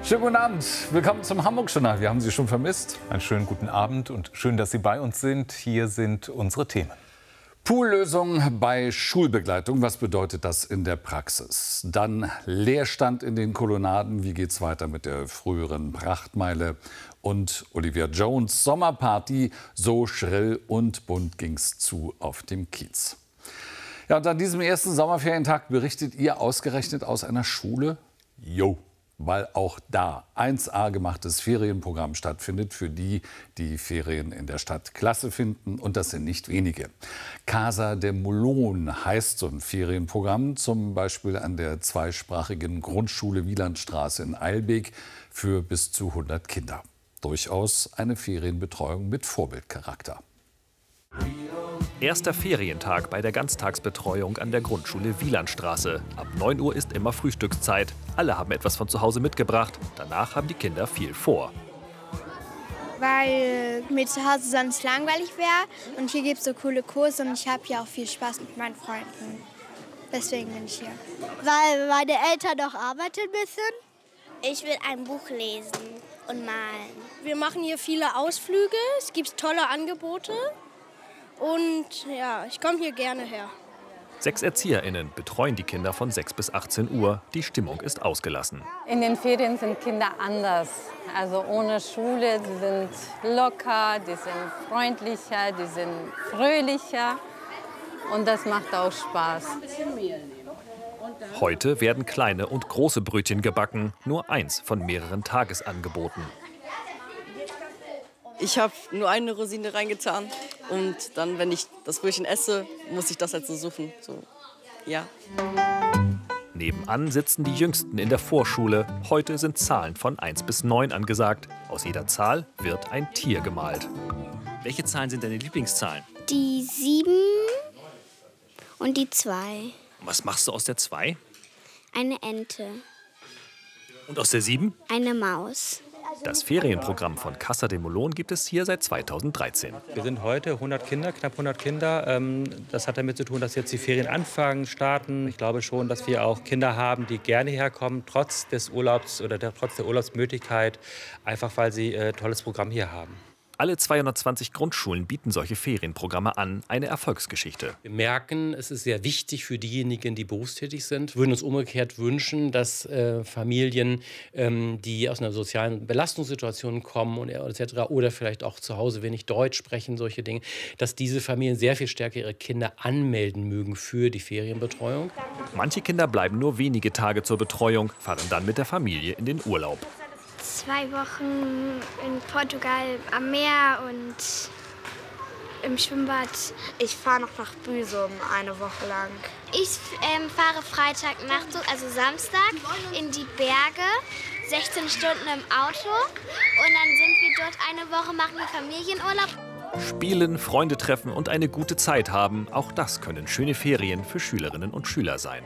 Schönen guten Abend. Willkommen zum Hamburg-Journal. Wir haben Sie schon vermisst. Einen schönen guten Abend und schön, dass Sie bei uns sind. Hier sind unsere Themen. Poollösung bei Schulbegleitung. Was bedeutet das in der Praxis? Dann Leerstand in den Kolonnaden. Wie geht's weiter mit der früheren Prachtmeile? Und Olivia Jones Sommerparty. So schrill und bunt ging's zu auf dem Kiez. Ja, und an diesem ersten Sommerferientag berichtet ihr ausgerechnet aus einer Schule? Jo. Weil auch da 1A gemachtes Ferienprogramm stattfindet für die, die Ferien in der Stadt klasse finden. Und das sind nicht wenige. Casa de Molon heißt so ein Ferienprogramm, zum Beispiel an der zweisprachigen Grundschule Wielandstraße in Eilbek für bis zu 100 Kinder. Durchaus eine Ferienbetreuung mit Vorbildcharakter. Erster Ferientag bei der Ganztagsbetreuung an der Grundschule Wielandstraße. Ab 9 Uhr ist immer Frühstückszeit. Alle haben etwas von zu Hause mitgebracht. Danach haben die Kinder viel vor. Weil mir zu Hause sonst langweilig wäre. Und hier gibt es so coole Kurse und ich habe hier auch viel Spaß mit meinen Freunden. Deswegen bin ich hier. Weil meine Eltern noch arbeiten müssen. Ich will ein Buch lesen und malen. Wir machen hier viele Ausflüge. Es gibt tolle Angebote. Und ja, ich komme hier gerne her. 6 ErzieherInnen betreuen die Kinder von 6 bis 18 Uhr. Die Stimmung ist ausgelassen. In den Ferien sind Kinder anders. Also ohne Schule, die sind locker, die sind freundlicher, die sind fröhlicher. Und das macht auch Spaß. Heute werden kleine und große Brötchen gebacken. Nur eins von mehreren Tagesangeboten. Ich habe nur eine Rosine reingetan und dann, wenn ich das Brötchen esse, muss ich das halt so suchen. So, ja. Nebenan sitzen die Jüngsten in der Vorschule. Heute sind Zahlen von 1 bis 9 angesagt. Aus jeder Zahl wird ein Tier gemalt. Welche Zahlen sind deine Lieblingszahlen? Die 7 und die 2. Was machst du aus der 2? Eine Ente. Und aus der 7? Eine Maus. Das Ferienprogramm von Casa de Molon gibt es hier seit 2013. Wir sind heute 100 Kinder, knapp 100 Kinder. Das hat damit zu tun, dass jetzt die Ferien anfangen, starten. Ich glaube schon, dass wir auch Kinder haben, die gerne herkommen, trotz des Urlaubs oder trotz der Urlaubsmöglichkeit, einfach weil sie ein tolles Programm hier haben. Alle 220 Grundschulen bieten solche Ferienprogramme an. Eine Erfolgsgeschichte. Wir merken, es ist sehr wichtig für diejenigen, die berufstätig sind. Wir würden uns umgekehrt wünschen, dass Familien, die aus einer sozialen Belastungssituation kommen und etc. oder vielleicht auch zu Hause wenig Deutsch sprechen, solche Dinge, dass diese Familien sehr viel stärker ihre Kinder anmelden mögen für die Ferienbetreuung. Manche Kinder bleiben nur wenige Tage zur Betreuung, fahren dann mit der Familie in den Urlaub. 2 Wochen in Portugal am Meer und im Schwimmbad. Ich fahre noch nach Büsum eine Woche lang. Ich fahre Freitagnacht, also Samstag, in die Berge, 16 Stunden im Auto. Und dann sind wir dort eine Woche, machen wir Familienurlaub. Spielen, Freunde treffen und eine gute Zeit haben, auch das können schöne Ferien für Schülerinnen und Schüler sein.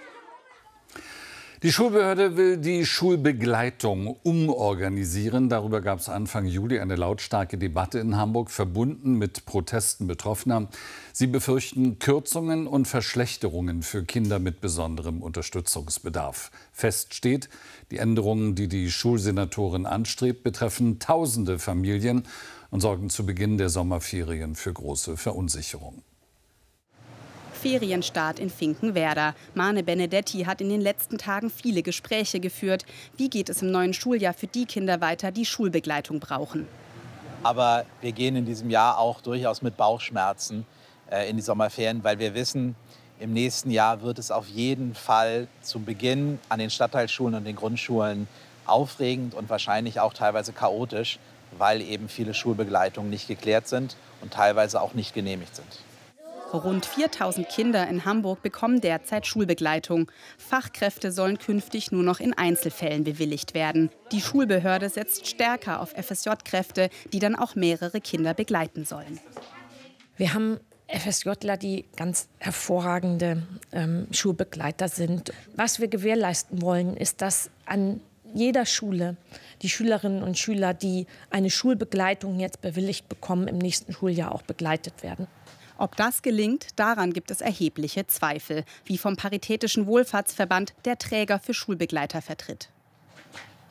Die Schulbehörde will die Schulbegleitung umorganisieren. Darüber gab es Anfang Juli eine lautstarke Debatte in Hamburg, verbunden mit Protesten Betroffener. Sie befürchten Kürzungen und Verschlechterungen für Kinder mit besonderem Unterstützungsbedarf. Fest steht, die Änderungen, die die Schulsenatorin anstrebt, betreffen tausende Familien und sorgen zu Beginn der Sommerferien für große Verunsicherung. Ferienstart in Finkenwerder. Mane Benedetti hat in den letzten Tagen viele Gespräche geführt. Wie geht es im neuen Schuljahr für die Kinder weiter, die Schulbegleitung brauchen? Aber wir gehen in diesem Jahr auch durchaus mit Bauchschmerzen in die Sommerferien, weil wir wissen, im nächsten Jahr wird es auf jeden Fall zum Beginn an den Stadtteilschulen und den Grundschulen aufregend und wahrscheinlich auch teilweise chaotisch, weil eben viele Schulbegleitungen nicht geklärt sind und teilweise auch nicht genehmigt sind. Rund 4000 Kinder in Hamburg bekommen derzeit Schulbegleitung. Fachkräfte sollen künftig nur noch in Einzelfällen bewilligt werden. Die Schulbehörde setzt stärker auf FSJ-Kräfte, die dann auch mehrere Kinder begleiten sollen. Wir haben FSJler, die ganz hervorragende Schulbegleiter sind. Was wir gewährleisten wollen, ist, dass an jeder Schule die Schülerinnen und Schüler, die eine Schulbegleitung jetzt bewilligt bekommen, im nächsten Schuljahr auch begleitet werden. Ob das gelingt, daran gibt es erhebliche Zweifel, wie vom Paritätischen Wohlfahrtsverband der Träger für Schulbegleiter vertritt.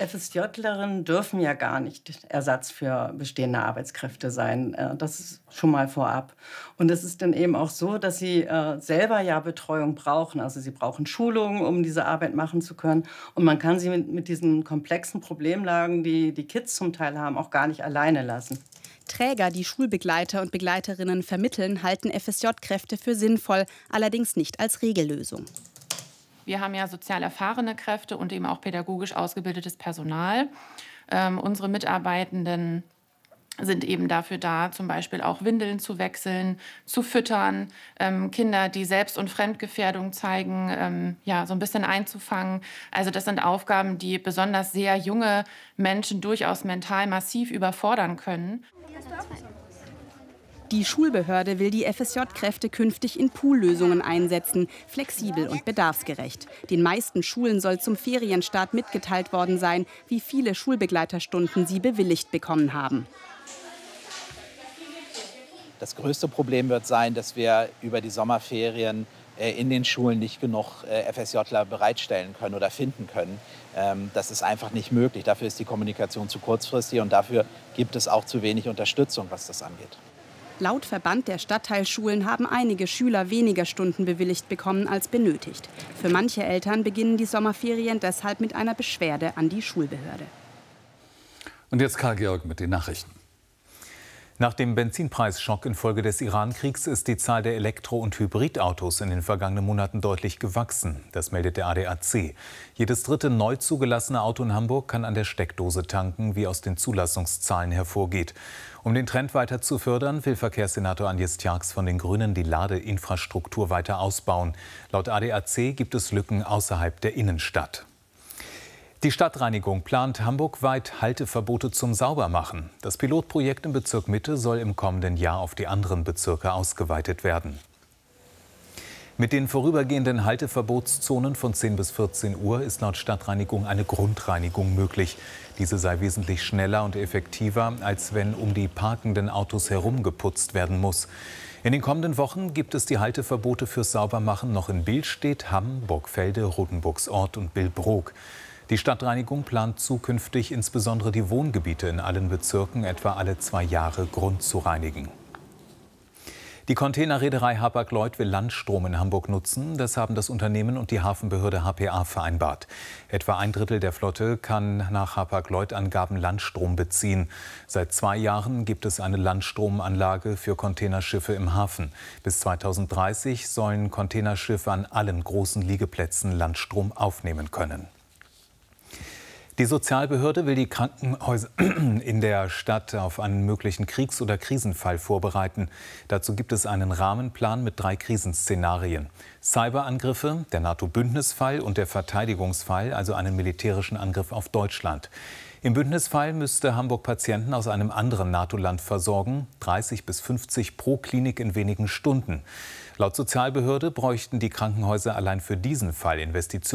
FSJlerinnen dürfen ja gar nicht Ersatz für bestehende Arbeitskräfte sein. Das ist schon mal vorab. Und es ist dann eben auch so, dass sie selber ja Betreuung brauchen. Also sie brauchen Schulungen, um diese Arbeit machen zu können. Und man kann sie mit diesen komplexen Problemlagen, die die Kids zum Teil haben, auch gar nicht alleine lassen. Träger, die Schulbegleiter und Begleiterinnen vermitteln, halten FSJ-Kräfte für sinnvoll, allerdings nicht als Regellösung. Wir haben ja sozial erfahrene Kräfte und eben auch pädagogisch ausgebildetes Personal. Unsere Mitarbeitenden sind eben dafür da, zum Beispiel auch Windeln zu wechseln, zu füttern, Kinder, die Selbst- und Fremdgefährdung zeigen, ja, so ein bisschen einzufangen. Also das sind Aufgaben, die besonders sehr junge Menschen durchaus mental massiv überfordern können. Die Schulbehörde will die FSJ-Kräfte künftig in Poollösungen einsetzen, flexibel und bedarfsgerecht. Den meisten Schulen soll zum Ferienstart mitgeteilt worden sein, wie viele Schulbegleiterstunden sie bewilligt bekommen haben. Das größte Problem wird sein, dass wir über die Sommerferien in den Schulen nicht genug FSJler bereitstellen können oder finden können. Das ist einfach nicht möglich. Dafür ist die Kommunikation zu kurzfristig und dafür gibt es auch zu wenig Unterstützung, was das angeht. Laut Verband der Stadtteilschulen haben einige Schüler weniger Stunden bewilligt bekommen als benötigt. Für manche Eltern beginnen die Sommerferien deshalb mit einer Beschwerde an die Schulbehörde. Und jetzt Karl-Georg mit den Nachrichten. Nach dem Benzinpreisschock infolge des Iran-Kriegs ist die Zahl der Elektro- und Hybridautos in den vergangenen Monaten deutlich gewachsen. Das meldet der ADAC. Jedes dritte neu zugelassene Auto in Hamburg kann an der Steckdose tanken, wie aus den Zulassungszahlen hervorgeht. Um den Trend weiter zu fördern, will Verkehrssenator Agnes Tjarks von den Grünen die Ladeinfrastruktur weiter ausbauen. Laut ADAC gibt es Lücken außerhalb der Innenstadt. Die Stadtreinigung plant hamburgweit Halteverbote zum Saubermachen. Das Pilotprojekt im Bezirk Mitte soll im kommenden Jahr auf die anderen Bezirke ausgeweitet werden. Mit den vorübergehenden Halteverbotszonen von 10 bis 14 Uhr ist laut Stadtreinigung eine Grundreinigung möglich. Diese sei wesentlich schneller und effektiver, als wenn um die parkenden Autos herum geputzt werden muss. In den kommenden Wochen gibt es die Halteverbote fürs Saubermachen noch in Billstedt, Hamm, Burgfelde, Rothenburgsort und Billbrook. Die Stadtreinigung plant zukünftig insbesondere die Wohngebiete in allen Bezirken etwa alle 2 Jahre grundzureinigen. Die Containerreederei Hapag-Lloyd will Landstrom in Hamburg nutzen. Das haben das Unternehmen und die Hafenbehörde HPA vereinbart. Etwa 1/3 der Flotte kann nach Hapag-Lloyd-Angaben Landstrom beziehen. Seit 2 Jahren gibt es eine Landstromanlage für Containerschiffe im Hafen. Bis 2030 sollen Containerschiffe an allen großen Liegeplätzen Landstrom aufnehmen können. Die Sozialbehörde will die Krankenhäuser in der Stadt auf einen möglichen Kriegs- oder Krisenfall vorbereiten. Dazu gibt es einen Rahmenplan mit 3 Krisenszenarien. Cyberangriffe, der NATO-Bündnisfall und der Verteidigungsfall, also einen militärischen Angriff auf Deutschland. Im Bündnisfall müsste Hamburg Patienten aus einem anderen NATO-Land versorgen, 30 bis 50 pro Klinik in wenigen Stunden. Laut Sozialbehörde bräuchten die Krankenhäuser allein für diesen Fall Investitionen